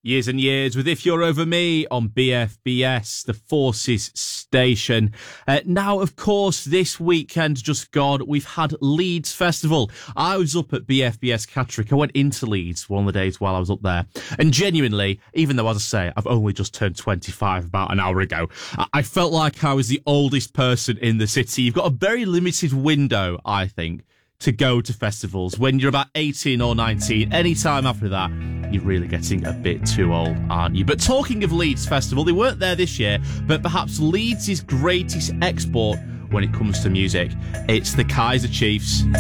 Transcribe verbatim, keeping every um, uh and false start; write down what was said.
Years and years with If You're Over Me on B F B S, the Forces station. Uh, now, of course, this weekend just gone, we've had Leeds Festival. I was up at B F B S Catterick. I went into Leeds one of the days while I was up there. And genuinely, even though, as I say, I've only just turned twenty-five about an hour ago, I felt like I was the oldest person in the city. You've got a very limited window, I think, to go to festivals. When you're about eighteen or nineteen, any time after that, you're really getting a bit too old, aren't you? But talking of Leeds Festival, they weren't there this year, but perhaps Leeds' greatest export when it comes to music, it's the Kaiser Chiefs.